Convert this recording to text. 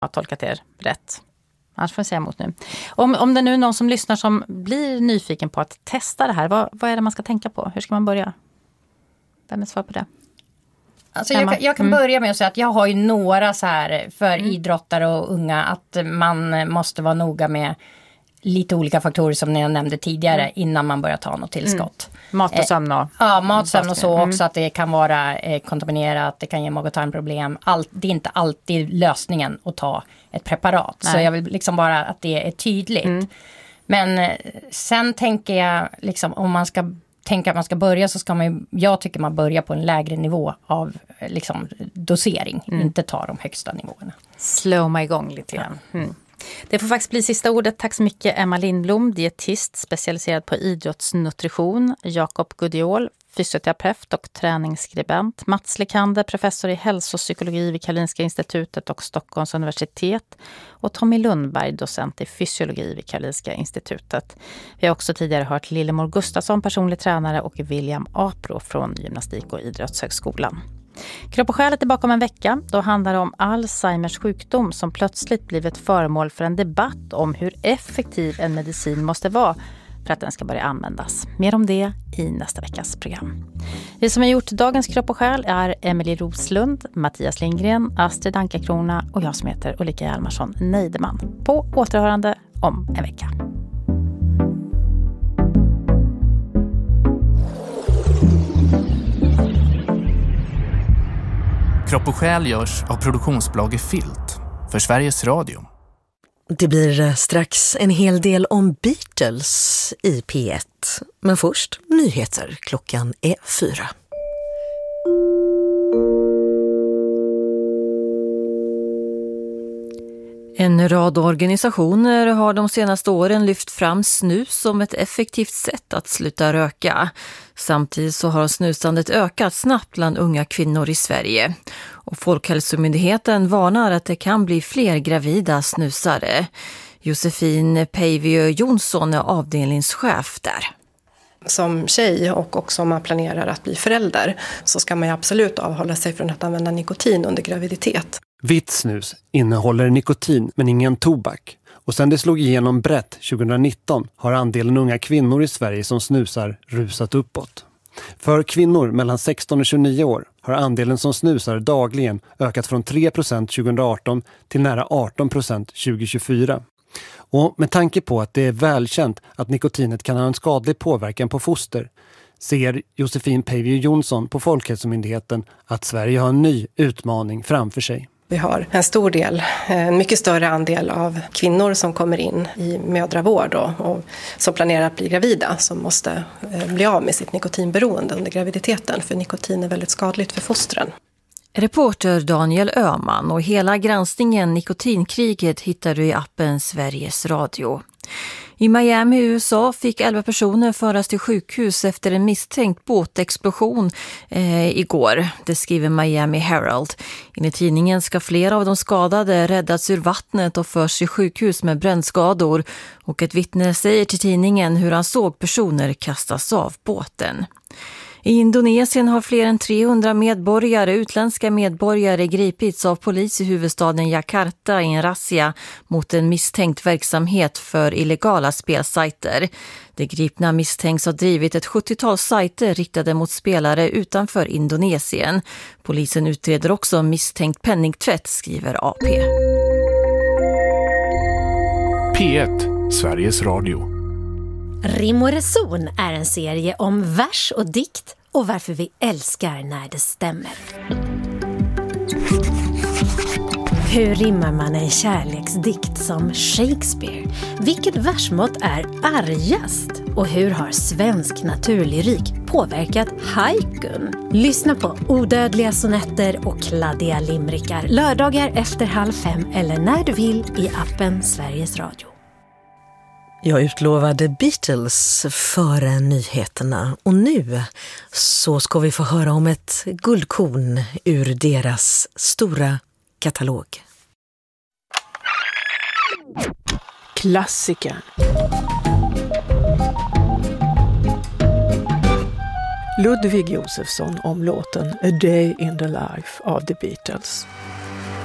har tolkat er rätt. Annars får jag säga emot nu. Om det nu är någon som lyssnar som blir nyfiken på att testa det här, vad är det man ska tänka på? Hur ska man börja? Vem är svar på det? Alltså jag kan börja med att säga att jag har ju några så här för idrottare och unga att man måste vara noga med lite olika faktorer som jag nämnde tidigare innan man börjar ta något tillskott. Mat och sömn och... Ja, mat, sömn och så också, att det kan vara kontaminerat, det kan ge mag- och tarmproblem. Det är inte alltid lösningen att ta ett preparat. Nej. Så jag vill liksom bara att det är tydligt. Men sen tänker jag liksom, om man ska tänka att man ska börja, så ska jag tycker man börjar på en lägre nivå av liksom dosering, inte ta de högsta nivåerna. Slå igång lite grann. Det får faktiskt bli sista ordet. Tack så mycket Emma Lindblom, dietist specialiserad på idrottsnutrition, Jakob Gudiol, fysioterapeut och träningsskribent, Mats Lekander, professor i hälsopsykologi vid Karolinska institutet och Stockholms universitet, och Tommy Lundberg, docent i fysiologi vid Karolinska institutet. Vi har också tidigare hört Lillemor Gustafsson, personlig tränare, och William Apro från Gymnastik- och idrottshögskolan. Kropp och själ är tillbaka om en vecka. Då handlar det om Alzheimers sjukdom som plötsligt blivit föremål för en debatt om hur effektiv en medicin måste vara för att den ska börja användas. Mer om det i nästa veckas program. Vi som har gjort dagens Kropp och själ är Emily Roslund, Mattias Lindgren, Astrid Ankarkrona och jag som heter Ulrika Hjalmarsson Neideman. På återhörande om en vecka. Kropp och själ görs av produktionsbolaget Filt för Sveriges Radio. Det blir strax en hel del om Beatles i P1. Men först nyheter. Klockan är 4. En rad organisationer har de senaste åren lyft fram snus som ett effektivt sätt att sluta röka. Samtidigt så har snusandet ökat snabbt bland unga kvinnor i Sverige. Och Folkhälsomyndigheten varnar att det kan bli fler gravida snusare. Josefin Peivio Jonsson är avdelningschef där. Som tjej och också om man planerar att bli förälder så ska man ju absolut avhålla sig från att använda nikotin under graviditet. Vitt snus innehåller nikotin men ingen tobak. Och sen det slog igenom brett 2019 har andelen unga kvinnor i Sverige som snusar rusat uppåt. För kvinnor mellan 16 och 29 år har andelen som snusar dagligen ökat från 3% 2018 till nära 18% 2024. Och med tanke på att det är välkänt att nikotinet kan ha en skadlig påverkan på foster ser Josefin Peivio Jonsson på Folkhälsomyndigheten att Sverige har en ny utmaning framför sig. Vi har en mycket större andel av kvinnor som kommer in i mödravård och som planerar att bli gravida som måste bli av med sitt nikotinberoende under graviditeten, för nikotin är väldigt skadligt för fostren. Reporter Daniel Öhman, och hela granskningen Nikotinkriget hittar du i appen Sveriges Radio. I Miami, USA fick 11 personer föras till sjukhus efter en misstänkt båtexplosion igår. Det skriver Miami Herald. Enligt tidningen ska flera av de skadade räddats ur vattnet och förs till sjukhus med brännskador. Och ett vittne säger till tidningen hur han såg personer kastas av båten. I Indonesien har fler än 300 utländska medborgare gripits av polis i huvudstaden Jakarta i en razzia mot en misstänkt verksamhet för illegala spelsajter. De gripna misstänks ha drivit ett 70-tal sajter riktade mot spelare utanför Indonesien. Polisen utreder också misstänkt penningtvätt, skriver AP. P1, Sveriges Radio. Rim och reson är en serie om vers och dikt och varför vi älskar när det stämmer. Hur rimmar man en kärleksdikt som Shakespeare? Vilket versmått är argast? Och hur har svensk naturlyrik påverkat haikun? Lyssna på Odödliga sonetter och kladdiga limrikar lördagar efter 4:30 eller när du vill i appen Sveriges Radio. Jag utlovade Beatles före nyheterna och nu så ska vi få höra om ett guldkorn ur deras stora katalog. Klassiker. Ludwig Josefsson om låten A Day in the Life av The Beatles.